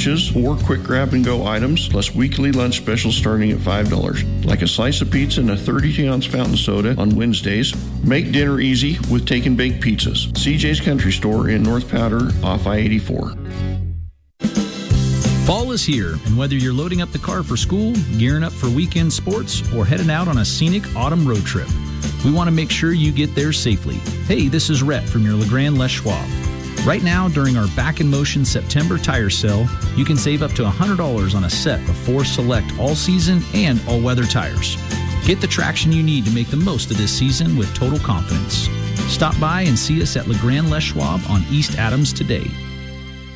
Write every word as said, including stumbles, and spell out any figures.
sandwiches, or quick grab-and-go items, plus weekly lunch specials starting at five dollars, like a slice of pizza and a thirty ounce fountain soda on Wednesdays. Make dinner easy with Take and Bake Pizzas. C J's Country Store in North Powder off I eighty-four. Fall is here, and whether you're loading up the car for school, gearing up for weekend sports, or heading out on a scenic autumn road trip, we want to make sure you get there safely. Hey, this is Rhett from your LeGrand Les Schwab. Right now, during our Back in Motion September tire sale, you can save up to one hundred dollars on a set of four select all-season and all-weather tires. Get the traction you need to make the most of this season with total confidence. Stop by and see us at LeGrand Les Schwab on East Adams today.